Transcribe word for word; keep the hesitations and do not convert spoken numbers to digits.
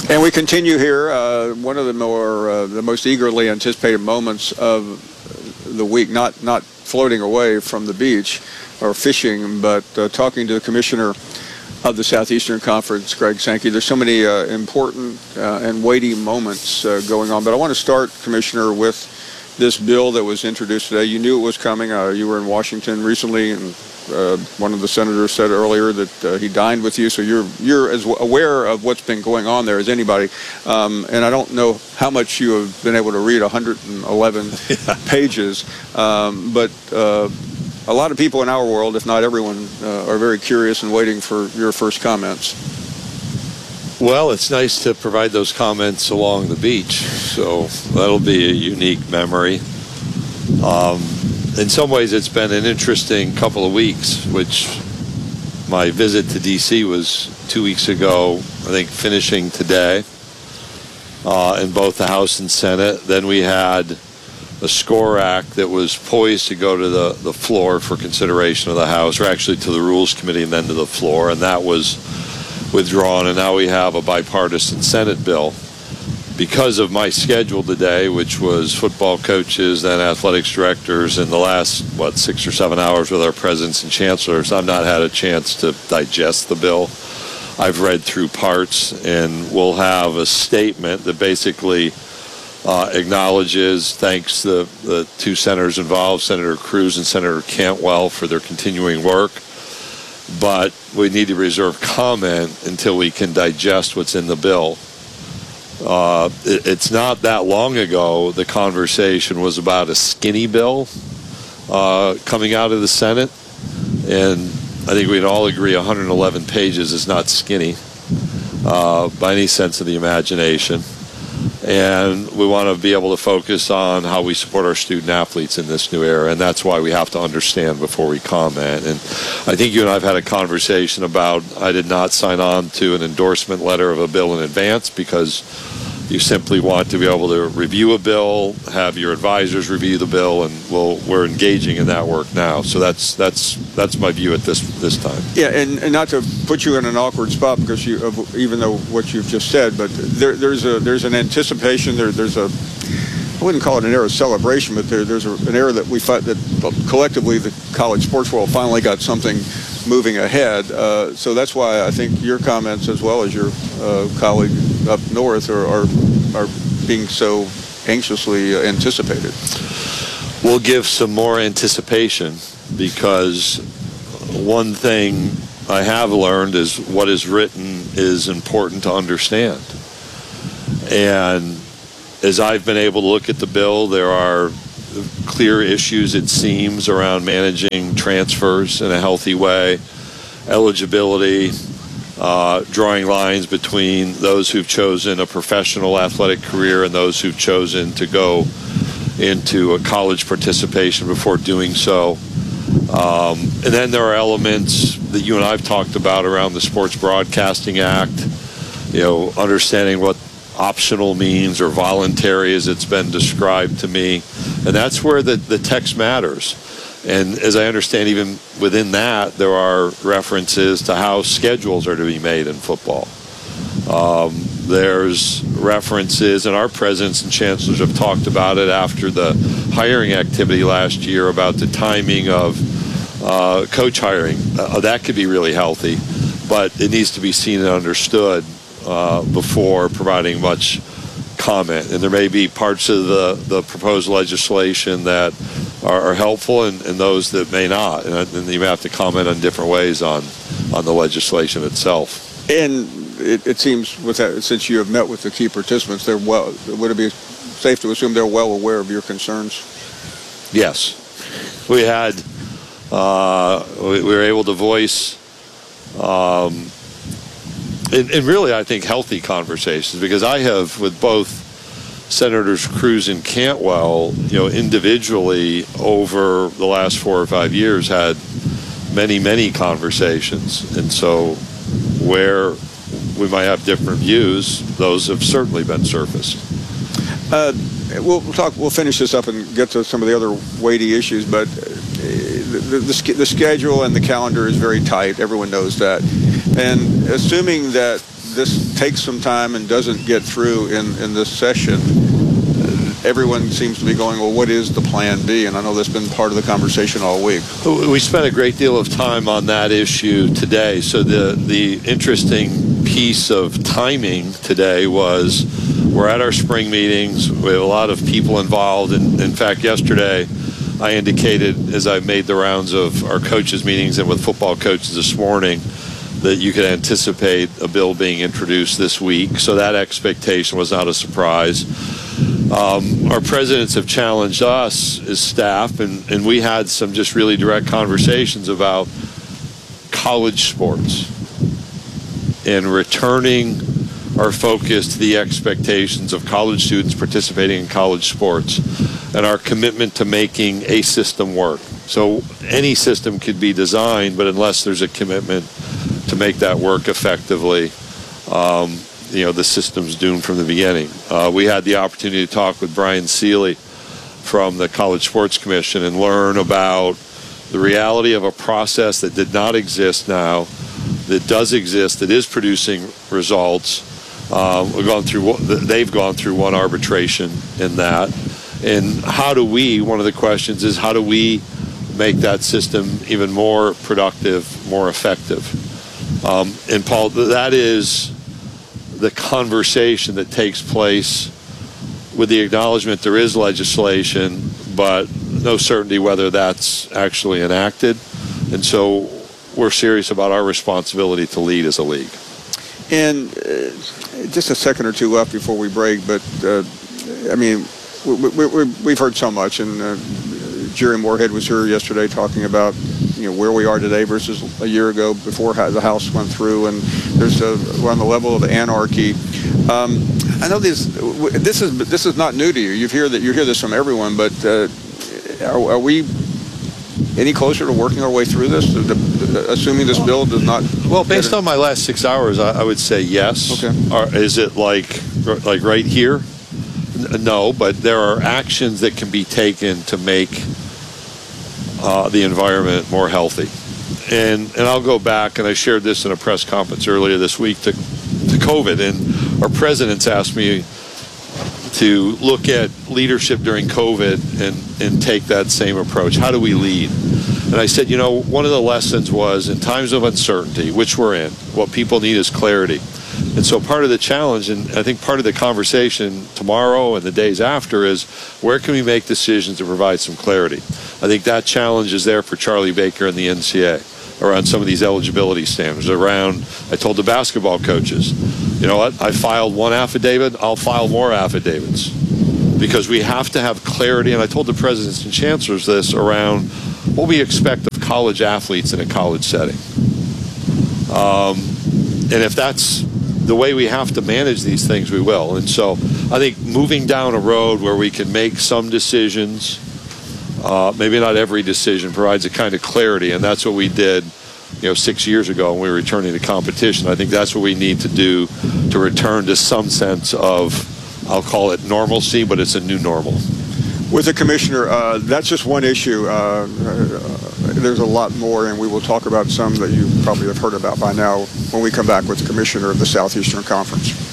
And we continue here. Uh, one of the more, uh, the most eagerly anticipated moments of the week, not not floating away from the beach or fishing, but uh, talking to the commissioner of the Southeastern Conference, Greg Sankey. There's so many uh, important uh, and weighty moments uh, going on. But I want to start, Commissioner, with this bill that was introduced today. You knew it was coming. Uh, you were in Washington recently, and uh, one of the senators said earlier that uh, he dined with you, so you're you're as aware of what's been going on there as anybody. Um, and I don't know how much you have been able to read, one hundred eleven yeah. pages, um, but uh, a lot of people in our world, if not everyone, uh, are very curious and waiting for your first comments. Well, it's nice to provide those comments along the beach, so that'll be a unique memory. Um, in some ways, it's been an interesting couple of weeks, which my visit to D C was two weeks ago, I think finishing today, uh, in both the House and Senate. Then we had a SCORE Act that was poised to go to the, the floor for consideration of the House, or actually to the Rules Committee and then to the floor, and that was withdrawn. And now we have a bipartisan Senate bill. Because of my schedule today, which was football coaches and athletics directors in the last, what, six or seven hours with our presidents and chancellors, I've not had a chance to digest the bill. I've read through parts, and we'll have a statement that basically uh, acknowledges, thanks the, the two senators involved, Senator Cruz and Senator Cantwell, for their continuing work. But we need to reserve comment until we can digest what's in the bill. Uh, it, it's not that long ago the conversation was about a skinny bill uh, coming out of the Senate, and I think we'd all agree one hundred eleven pages is not skinny uh, by any sense of the imagination. And we want to be able to focus on how we support our student athletes in this new era, and that's why we have to understand before we comment. And I think you and I have had a conversation about, I did not sign on to an endorsement letter of a bill in advance because you simply want to be able to review a bill, have your advisors review the bill, and we'll, we're engaging in that work now. So that's that's that's my view at this this time. Yeah, and, and not to put you in an awkward spot, because you, even though what you've just said, but there, there's a there's an anticipation. There, there's a I wouldn't call it an era of celebration, but there, there's a, an era that we fight that collectively the college sports world finally got something moving ahead. Uh, so that's why I think your comments, as well as your uh, colleague up north, are, are are being so anxiously anticipated. We'll give some more anticipation, because one thing I have learned is what is written is important to understand. And as I've been able to look at the bill, there are clear issues, it seems, around managing transfers in a healthy way, eligibility, uh, drawing lines between those who've chosen a professional athletic career and those who've chosen to go into a college participation before doing so. Um, and then there are elements that you and I have talked about around the Sports Broadcasting Act, you know, understanding what optional means, or voluntary as it's been described to me. And that's where the, the text matters. And as I understand, even within that, there are references to how schedules are to be made in football. Um, there's references, and our presidents and chancellors have talked about it after the hiring activity last year, about the timing of uh, coach hiring. Uh, that could be really healthy, but it needs to be seen and understood uh, before providing much comment. And there may be parts of the, the proposed legislation that are, are helpful, and, and those that may not. And, and you may have to comment on different ways on, on the legislation itself. And it, it seems, with that, since you have met with the key participants, they're well, would it be safe to assume they're well aware of your concerns? Yes. We had, uh, we, we were able to voice, um, and, and really, I think, healthy conversations, because I have, with both Senators Cruz and Cantwell, you know, individually over the last four or five years, had many, many conversations. And so where we might have different views, those have certainly been surfaced. Uh, we'll talk. We'll finish this up and get to some of the other weighty issues. But the, the, the schedule and the calendar is very tight. Everyone knows that. And assuming that this takes some time and doesn't get through in, in this session, everyone seems to be going, well, what is the plan B? And I know that's been part of the conversation all week. We spent a great deal of time on that issue today. So the, the interesting piece of timing today was we're at our spring meetings. We have a lot of people involved. And in fact, yesterday I indicated as I made the rounds of our coaches' meetings and with football coaches this morning that you could anticipate a bill being introduced this week. So that expectation was not a surprise. Um, our presidents have challenged us as staff, and, and we had some just really direct conversations about college sports and returning our focus to the expectations of college students participating in college sports and our commitment to making a system work. So any system could be designed, but unless there's a commitment to make that work effectively, um, you know, the system's doomed from the beginning. Uh, we had the opportunity to talk with Brian Seeley from the College Sports Commission and learn about the reality of a process that did not exist now, that does exist, that is producing results. Uh, we've gone through, they've gone through one arbitration in that. And how do we, one of the questions is, how do we make that system even more productive, more effective? Um, and Paul, that is the conversation that takes place with the acknowledgement there is legislation, but no certainty whether that's actually enacted. And so we're serious about our responsibility to lead as a league. And uh, just a second or two left before we break, but uh, I mean, we, we, we, we've heard so much, and uh, Jerry Moorhead was here yesterday talking about, you know, where we are today versus a year ago before the House went through, and there's a, we're on the level of anarchy. Um, I know this this is this is not new to you. You hear that you hear this from everyone, but uh, are, are we any closer to working our way through this, assuming this bill does not? Well, based on my last six hours, I, I would say yes. Okay. Are, is it like like right here? No, but there are actions that can be taken to make uh, the environment more healthy. And and I'll go back, and I shared this in a press conference earlier this week to, to COVID, and our presidents asked me to look at leadership during COVID and, and take that same approach. How do we lead? And I said, you know, one of the lessons was in times of uncertainty, which we're in, what people need is clarity. And so part of the challenge, and I think part of the conversation tomorrow and the days after, is where can we make decisions to provide some clarity? I think that challenge is there for Charlie Baker and the N C A A around some of these eligibility standards. Around, I told the basketball coaches, you know what, I filed one affidavit, I'll file more affidavits. Because we have to have clarity, and I told the presidents and chancellors this, around what we expect of college athletes in a college setting. Um, and if that's the way we have to manage these things, we will. And so I think moving down a road where we can make some decisions, uh, maybe not every decision, provides a kind of clarity, and that's what we did, you know, six years ago when we were returning to competition. I think that's what we need to do to return to some sense of, I'll call it normalcy, but it's a new normal. With the commissioner, uh, that's just one issue. Uh, uh, there's a lot more, and we will talk about some that you probably have heard about by now when we come back with the commissioner of the Southeastern Conference.